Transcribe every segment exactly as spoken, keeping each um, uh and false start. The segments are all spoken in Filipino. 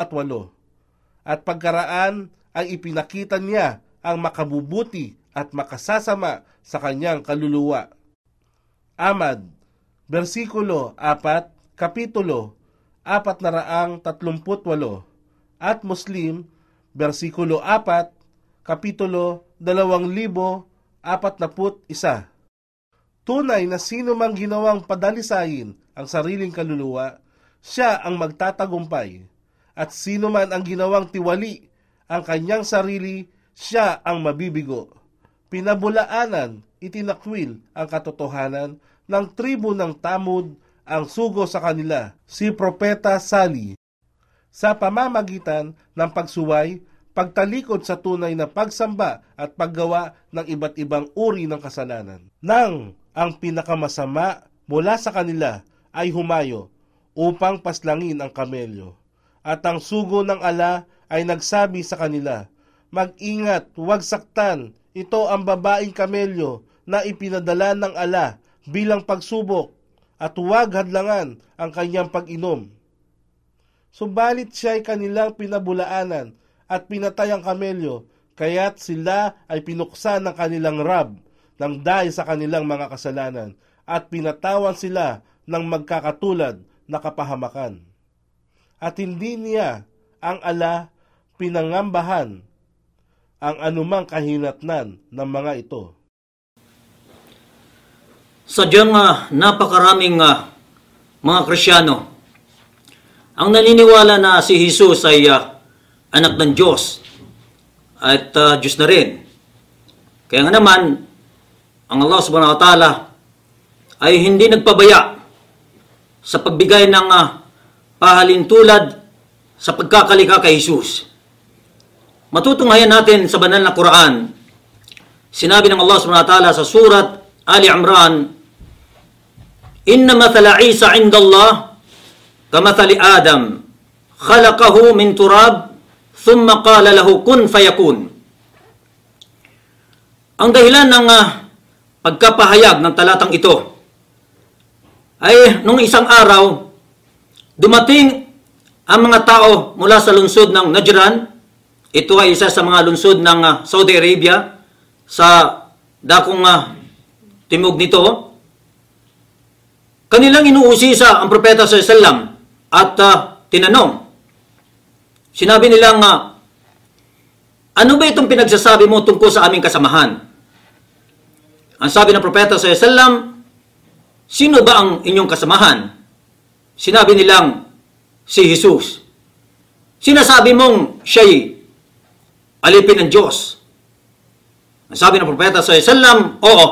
walo. At pagkaraan ay ipinakita niya ang makabubuti at makasasama sa kanyang kaluluwa. Amad, versikulo apat, kapitulo apat na raang tatlumput walo, at Muslim, versikulo apat, kapitulo dalawang libo apat na put isa. Tunay na sino mang ginawang padalisayin ang sariling kaluluwa, siya ang magtatagumpay, at sino man ang ginawang tiwali ang kanyang sarili, siya ang mabibigo. Pinabulaanan, itinakwil ang katotohanan ng tribo ng Tamud ang sugo sa kanila, si Propeta Sali, sa pamamagitan ng pagsuway, pagtalikod sa tunay na pagsamba at paggawa ng iba't ibang uri ng kasalanan. Nang ang pinakamasama mula sa kanila ay humayo upang paslangin ang kamelyo, at ang sugo ng ala ay nagsabi sa kanila, mag-ingat, huwag saktan, ito ang babaeng kamelyo na ipinadala ng ala bilang pagsubok, at huwag hadlangan ang kanyang pag-inom. Subalit siya'y kanilang pinabulaanan at pinatay ang kamelyo, kaya't sila ay pinuksan ng kanilang rab ng dahil sa kanilang mga kasalanan, at pinatawan sila ng magkakatulad na kapahamakan. At hindi niya ang ala pinangambahan ang anumang kahinatnan ng mga ito. Sadyang uh, napakaraming uh, mga Kristyano ang naniniwala na si Jesus ay uh, anak ng Diyos at uh, Diyos na rin. Kaya nga naman, ang Allah subhanahu wa ta'ala ay hindi nagpabaya sa pagbigay ng uh, pahalintulad sa pagkakalika kay Jesus. Matutunghayan natin sa banal na Quran, sinabi ng Allah subhanahu wa ta'ala sa surat Ali Imran, Inna mathala Isa inda Allah kamathali Adam, khalaqahu min turab, thumma qala lahu kun fayakun. Ang dahilan ng uh, pagkapahayag ng talatang ito ay nung isang araw, dumating ang mga tao mula sa lungsod ng Najran. Ito ay isa sa mga lungsod ng uh, Saudi Arabia sa dakong uh, timog nito. Kanilang inuusisa ang propeta sallallahu alaihi wasallam at uh, tinanong. Sinabi nilang, uh, ano ba itong pinagsasabi mo tungkol sa aming kasamahan? Ang sabi ng propeta sallallahu alaihi wasallam, sino ba ang inyong kasamahan? Sinabi nilang, si Jesus. Sinasabi mong siya'y alipin ng Diyos. Ang sabi ng propeta sallallahu alaihi wasallam, oo.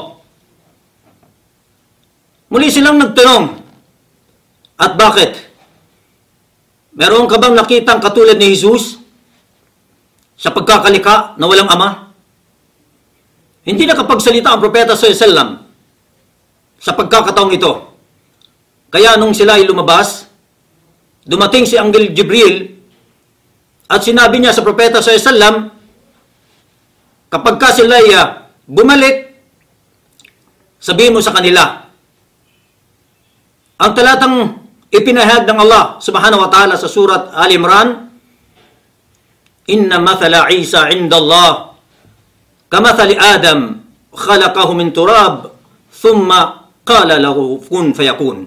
Muli silang nagtanong, at bakit? Meron ka bang nakitang katulad ni Jesus sa pagkakalika na walang ama? Hindi nakapagsalita ang propeta sallallahu alaihi wasallam sa pagkakataong ito. Kaya nung sila ay lumabas, dumating si Anghel Jibril at sinabi niya sa propeta sallallahu alaihi wasallam, kapag ka sila ay uh, bumalik, sabihin mo sa kanila, ang talatang ipinahayag ng Allah subhanahu wa ta'ala sa surat Ali Imran, Inna mathala Isa inda Allah kamathali Adam, khalaqahu min turab, thumma qala lahu kun fayakun.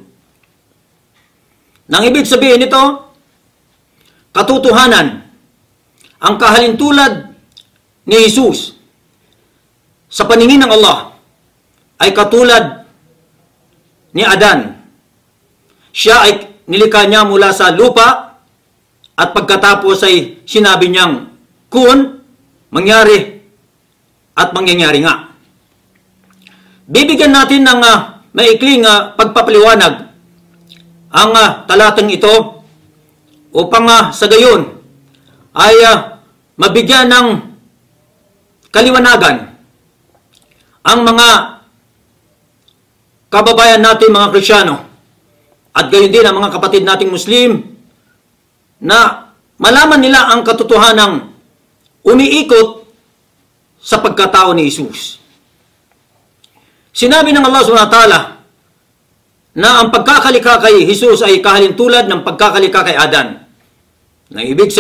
Nang ibig sabihin nito, katotohanan, ang kahalintulad ni Jesus sa paningin ng Allah ay katulad ni Adan. Siya ay nilikha niya mula sa lupa at pagkatapos ay sinabi niyang kun, mangyari at mangyayari nga. Bibigyan natin ng uh, maikling uh, pagpapaliwanag ang uh, talatang ito upang uh, sa gayon ay uh, mabigyan ng kaliwanagan ang mga kababayan natin, mga Kristyano, at gayon din ang mga kapatid nating Muslim, na malaman nila ang katotohanang umiikot sa pagkatao ni Jesus. Sinabi ng Allah subhanahu wa ta'ala na ang pagkakalika kay Jesus ay kahalintulad ng pagkakalika kay Adan. Na ibig